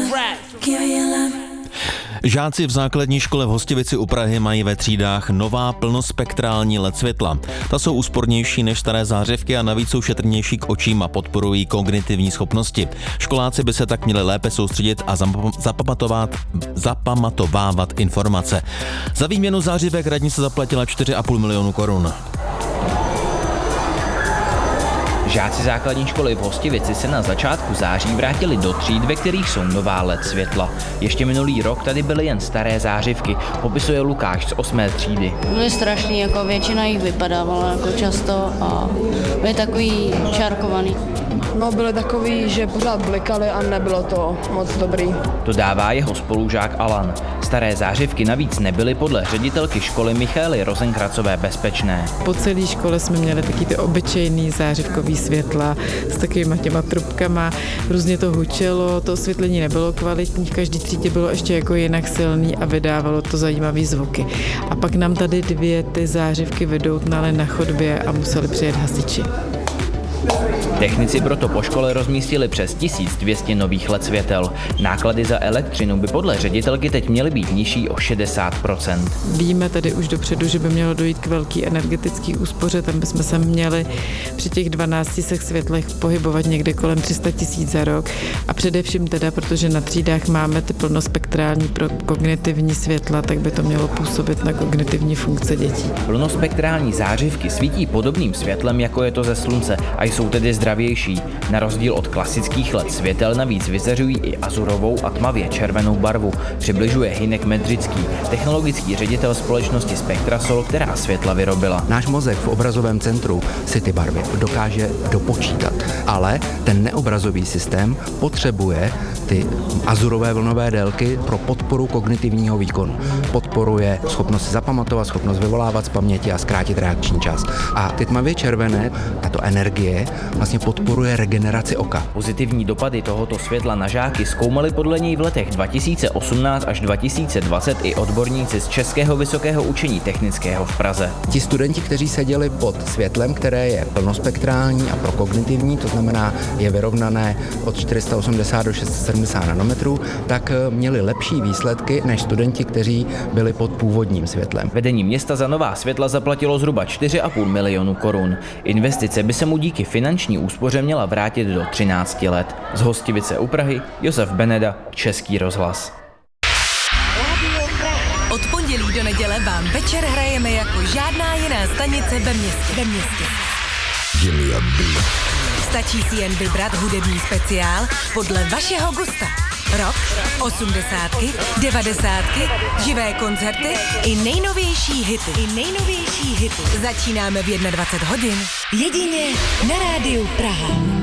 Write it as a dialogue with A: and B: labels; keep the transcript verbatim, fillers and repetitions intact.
A: Žáci v základní škole v Hostivici u Prahy mají ve třídách nová plnospektrální el é dé světla. Ta jsou úspornější než staré zářivky a navíc jsou šetrnější k očím a podporují kognitivní schopnosti. Školáci by se tak měli lépe soustředit a zapamatovat, zapamatovávat informace. Za výměnu zářivek radnice zaplatila čtyři a půl milionu korun.
B: Žáci základní školy v Hostivici se na začátku září vrátili do tříd, ve kterých jsou nová el é dé světla. Ještě minulý rok tady byly jen staré zářivky, popisuje Lukáš z osmé třídy.
C: Byly strašný, jako většina jich vypadávala jako často a byly takový čárkovaný.
D: No, byly takový, že pořád blikaly a nebylo to moc dobrý.
B: To dává jeho spolužák Alan. Staré zářivky navíc nebyly podle ředitelky školy Michaely Rozenkracové bezpečné.
E: Po celé škole jsme měli taky ty obyčejný zářivkový světla s takovýma těma trubkama. Různě to hučelo, to osvětlení nebylo kvalitní, v každé třídě bylo ještě jako jinak silný a vydávalo to zajímavý zvuky. A pak nám tady dvě ty zářivky vydoutnaly na chodbě a museli přijet hasiči.
B: Technici proto po škole rozmístili přes tisíc dvě stě nových el é dé světel. Náklady za elektřinu by podle ředitelky teď měly být nižší o šedesát procent.
E: Víme tady už dopředu, že by mělo dojít k velký energetický úspoře, tam bychom se měli při těch dvanácti světlech pohybovat někde kolem tři sta tisíc za rok. A především teda, protože na třídách máme ty plnospektrální pro kognitivní světla, tak by to mělo působit na kognitivní funkce dětí.
B: Plnospektrální zářivky svítí podobným světlem, jako je to ze slunce, a jsou tedy zdravější. Na rozdíl od klasických el é dé světel navíc vyzařují i azurovou a tmavě červenou barvu, přibližuje Hynek Medřický, technologický ředitel společnosti Spectrasol, která světla vyrobila.
F: Náš mozek v obrazovém centru si ty barvy dokáže dopočítat, ale ten neobrazový systém potřebuje ty azurové vlnové délky pro podporu kognitivního výkonu. Podporuje schopnost si zapamatovat, schopnost vyvolávat z paměti a zkrátit reakční čas. A ty tmavě červené, tato energie vlastně podporuje regeneraci oka.
B: Pozitivní dopady tohoto světla na žáky zkoumali podle něj v letech dva tisíce osmnáct až dva tisíce dvacet i odborníci z Českého vysokého učení technického v Praze.
F: Ti studenti, kteří seděli pod světlem, které je plnospektrální a prokognitivní, to znamená je vyrovnané od čtyři sta osmdesát do šest set sedmdesát nanometrů, tak měli lepší výsledky než studenti, kteří byli pod původním světlem.
B: Vedení města za nová světla zaplatilo zhruba čtyři a půl milionu korun. Investice by se mu díky finanční úspoře měla vrátit do třinácti let. Z Hostivice u Prahy Josef Beneda, Český rozhlas.
G: Od pondělí do neděle vám večer hrajeme jako žádná jiná stanice ve městě. Ve městě. Stačí si jen vybrat hudební speciál podle vašeho gusta. Rock, osmdesátky, devadesátky, živé koncerty i nejnovější hity. I nejnovější hity. Začínáme v dvacet jedna hodin. Jedině na rádiu Praha.